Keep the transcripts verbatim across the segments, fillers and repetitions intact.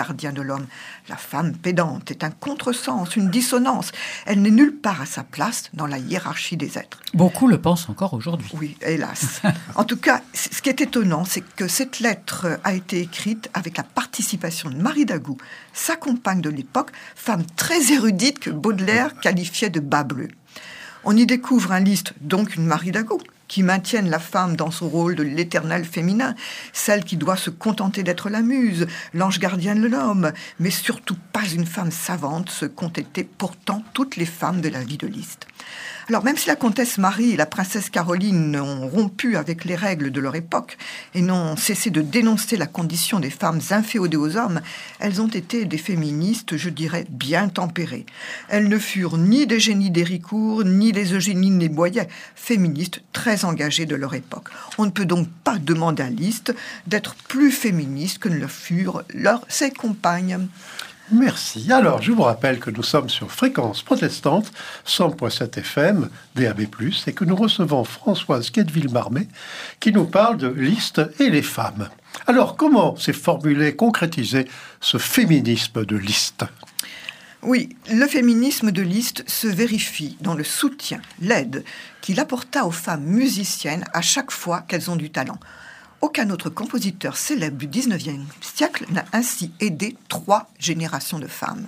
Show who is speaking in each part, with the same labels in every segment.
Speaker 1: gardien de l'homme. La femme pédante est un contresens, une dissonance. Elle n'est nulle part à sa place dans la hiérarchie des êtres.
Speaker 2: Beaucoup le pensent encore aujourd'hui.
Speaker 1: Oui, hélas. En tout cas, ce qui est étonnant, c'est que cette lettre a été écrite avec la participation de Marie Dagout, sa compagne de l'époque, femme très érudite que Baudelaire qualifiait de bas bleu. On y découvre un Liszt, donc une Marie Dagout, qui maintiennent la femme dans son rôle de l'éternel féminin, celle qui doit se contenter d'être la muse, l'ange gardien de l'homme, mais surtout pas une femme savante, ce qu'ont été pourtant toutes les femmes de la vie de Liszt. Alors même si la comtesse Marie et la princesse Caroline ont rompu avec les règles de leur époque et n'ont cessé de dénoncer la condition des femmes inféodées aux hommes, elles ont été des féministes, je dirais, bien tempérées. Elles ne furent ni des génies d'Héricourt, ni des Eugénie des Boyer, féministes très engagées de leur époque. On ne peut donc pas demander à Liszt d'être plus féministe que ne le furent leurs, ses compagnes.
Speaker 3: Merci. Alors, je vous rappelle que nous sommes sur Fréquence Protestante, cent virgule sept F M, D A B plus, et que nous recevons Françoise Quetteville-Marmet, qui nous parle de Liszt et les femmes. Alors, comment s'est formulé, concrétisé ce féminisme de Liszt ?
Speaker 1: Oui, le féminisme de Liszt se vérifie dans le soutien, l'aide qu'il apporta aux femmes musiciennes à chaque fois qu'elles ont du talent. Aucun autre compositeur célèbre du dix-neuvième siècle n'a ainsi aidé trois générations de femmes.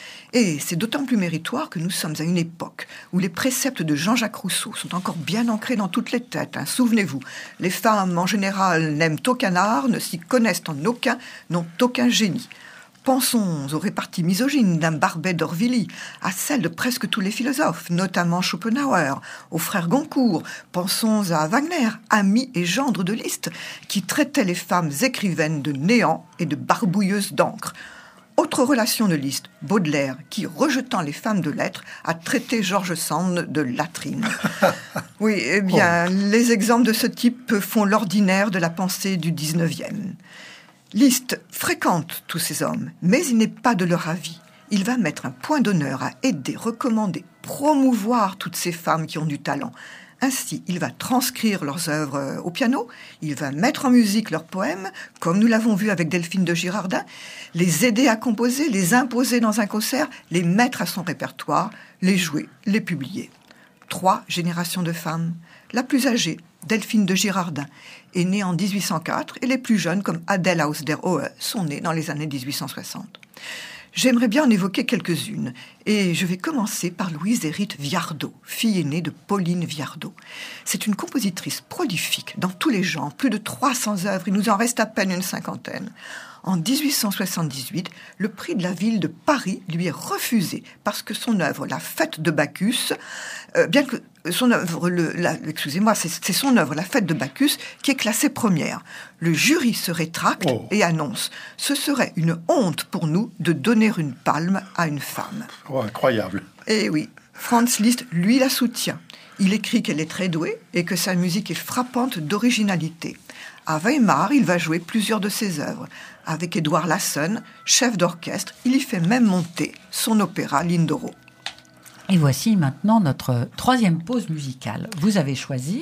Speaker 1: Et c'est d'autant plus méritoire que nous sommes à une époque où les préceptes de Jean-Jacques Rousseau sont encore bien ancrés dans toutes les têtes. Hein. Souvenez-vous, les femmes en général n'aiment aucun art, ne s'y connaissent en aucun, n'ont aucun génie. Pensons aux réparties misogynes d'un Barbey d'Aurevilly, à celles de presque tous les philosophes, notamment Schopenhauer, aux frères Goncourt. Pensons à Wagner, ami et gendre de Liszt, qui traitait les femmes écrivaines de néant et de barbouilleuses d'encre. Autre relation de Liszt, Baudelaire, qui, rejetant les femmes de lettres, a traité George Sand de latrine. Oui, eh bien, oh. Les exemples de ce type font l'ordinaire de la pensée du dix-neuvième. Liszt fréquente tous ces hommes, mais il n'est pas de leur avis. Il va mettre un point d'honneur à aider, recommander, promouvoir toutes ces femmes qui ont du talent. Ainsi, il va transcrire leurs œuvres au piano, il va mettre en musique leurs poèmes, comme nous l'avons vu avec Delphine de Girardin, les aider à composer, les imposer dans un concert, les mettre à son répertoire, les jouer, les publier. Trois générations de femmes. La plus âgée, Delphine de Girardin, est née en dix-huit cent quatre et les plus jeunes, comme Adèle Aus der Hohe, sont nées dans les années dix-huit cent soixante. J'aimerais bien en évoquer quelques-unes, et je vais commencer par Louise Hérite Viardot, fille aînée de Pauline Viardot. C'est une compositrice prolifique dans tous les genres, plus de trois cents œuvres, il nous en reste à peine une cinquantaine. En dix-huit cent soixante-dix-huit, le prix de la ville de Paris lui est refusé parce que son œuvre, La Fête de Bacchus, euh, bien que son œuvre, le, la, excusez-moi, c'est, c'est son œuvre, La Fête de Bacchus, qui est classée première. Le jury se rétracte oh. et annonce « Ce serait une honte pour nous de donner une palme à une femme.
Speaker 3: Oh, » Incroyable.
Speaker 1: Eh oui, Franz Liszt, lui, la soutient. Il écrit qu'elle est très douée et que sa musique est frappante d'originalité. À Weimar, il va jouer plusieurs de ses œuvres. Avec Édouard Lassen, chef d'orchestre, il y fait même monter son opéra Lindoro.
Speaker 2: Et voici maintenant notre troisième pause musicale. Vous avez choisi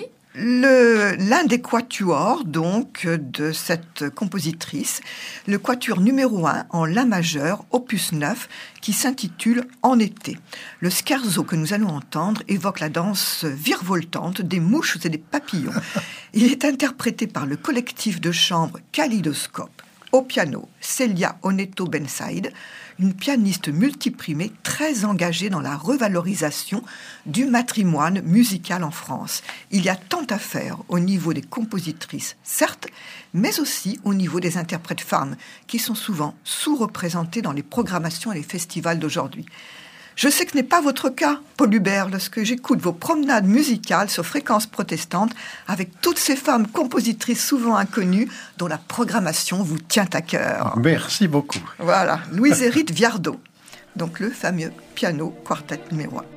Speaker 1: Le, l'un des quatuors, donc, de cette compositrice, le quatuor numéro un en la majeur, opus neuf, qui s'intitule « En été ». Le scherzo que nous allons entendre évoque la danse virevoltante des mouches et des papillons. Il est interprété par le collectif de chambre Kaleidoscope. Au piano, Célia Oneto-Bensaïd, une pianiste multiprimée très engagée dans la revalorisation du matrimoine musical en France. Il y a tant à faire au niveau des compositrices, certes, mais aussi au niveau des interprètes femmes, qui sont souvent sous-représentées dans les programmations et les festivals d'aujourd'hui. Je sais que ce n'est pas votre cas, Paul Hubert, lorsque j'écoute vos promenades musicales sur Fréquence Protestante avec toutes ces femmes compositrices souvent inconnues dont la programmation vous tient à cœur.
Speaker 3: Merci beaucoup.
Speaker 1: Voilà, Louise Hérite Viardot, donc le fameux piano quartet numéro un.